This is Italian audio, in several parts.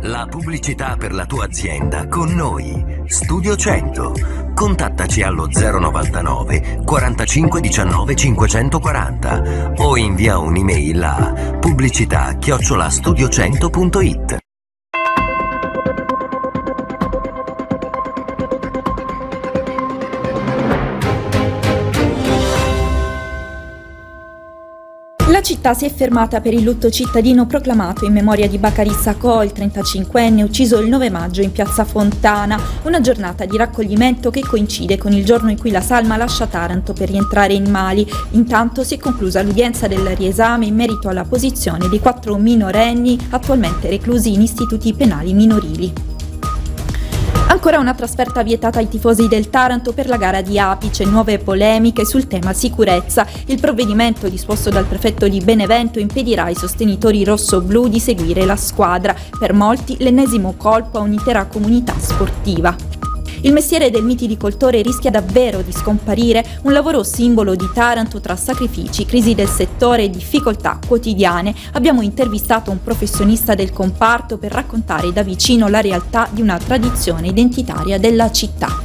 La pubblicità per la tua azienda con noi. Studio 100. Contattaci allo 099 45 19 540 o invia un'email a pubblicità@studio100.it. La città si è fermata per il lutto cittadino proclamato in memoria di Bakary Sakho, il 35enne ucciso il 9 maggio in piazza Fontana, una giornata di raccoglimento che coincide con il giorno in cui la salma lascia Taranto per rientrare in Mali. Intanto si è conclusa l'udienza del riesame in merito alla posizione dei 4 minorenni attualmente reclusi in istituti penali minorili. Ancora una trasferta vietata ai tifosi del Taranto per la gara di Apice, nuove polemiche sul tema sicurezza. Il provvedimento disposto dal prefetto di Benevento impedirà ai sostenitori rossoblu di seguire la squadra. Per molti l'ennesimo colpo a un'intera comunità sportiva. Il mestiere del mitilicoltore rischia davvero di scomparire, un lavoro simbolo di Taranto tra sacrifici, crisi del settore e difficoltà quotidiane. Abbiamo intervistato un professionista del comparto per raccontare da vicino la realtà di una tradizione identitaria della città.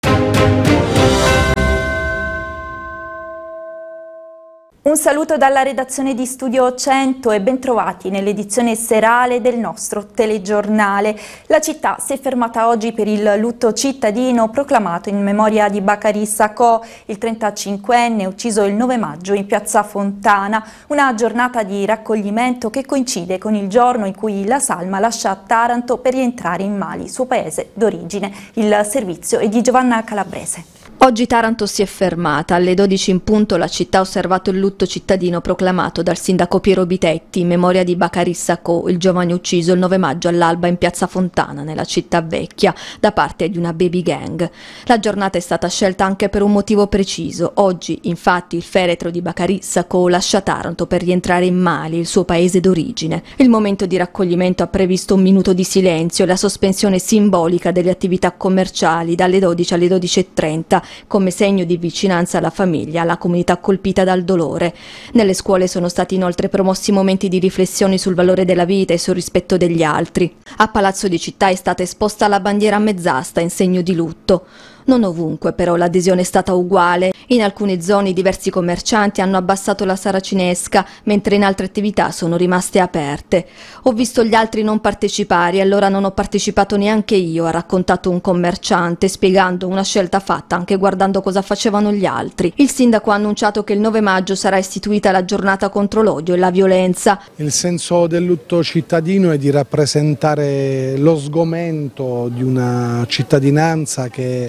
Un saluto dalla redazione di Studio 100 e bentrovati nell'edizione serale del nostro telegiornale. La città si è fermata oggi per il lutto cittadino proclamato in memoria di Bakary Sakho, il 35enne ucciso il 9 maggio in piazza Fontana, una giornata di raccoglimento che coincide con il giorno in cui la salma lascia Taranto per rientrare in Mali, suo paese d'origine. Il servizio è di Giovanna Calabrese. Oggi Taranto si è fermata. Alle 12 in punto la città ha osservato il lutto cittadino proclamato dal sindaco Piero Bitetti in memoria di Bakary Sakho, il giovane ucciso il 9 maggio all'alba in piazza Fontana, nella città vecchia, da parte di una baby gang. La giornata è stata scelta anche per un motivo preciso. Oggi, infatti, il feretro di Bakary Sakho lascia Taranto per rientrare in Mali, il suo paese d'origine. Il momento di raccoglimento ha previsto un minuto di silenzio e la sospensione simbolica delle attività commerciali dalle 12 alle 12:30, come segno di vicinanza alla famiglia, alla comunità colpita dal dolore. Nelle scuole sono stati inoltre promossi momenti di riflessione sul valore della vita e sul rispetto degli altri. A Palazzo di Città è stata esposta la bandiera a mezz'asta in segno di lutto. Non ovunque però l'adesione è stata uguale. In alcune zone diversi commercianti hanno abbassato la saracinesca, mentre in altre attività sono rimaste aperte. Ho visto gli altri non partecipare e allora non ho partecipato neanche io, ha raccontato un commerciante, spiegando una scelta fatta anche guardando cosa facevano gli altri. Il sindaco ha annunciato che il 9 maggio sarà istituita la giornata contro l'odio e la violenza. Il senso del lutto cittadino è di rappresentare lo sgomento di una cittadinanza che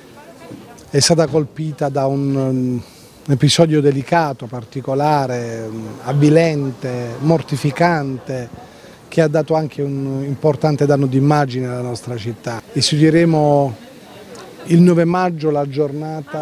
è stata colpita da un episodio delicato, particolare, avvilente, mortificante, che ha dato anche un importante danno d'immagine alla nostra città. Istituiremo il 9 maggio la giornata